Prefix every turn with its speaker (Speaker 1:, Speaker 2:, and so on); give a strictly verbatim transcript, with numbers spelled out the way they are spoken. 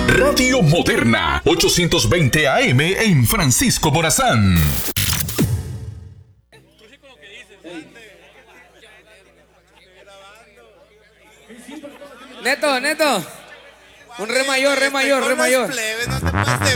Speaker 1: Radio Moderna, ochocientos veinte A M en Francisco Morazán.
Speaker 2: Neto, Neto. Un re mayor, re mayor, re mayor.
Speaker 3: Plebe, no te pases de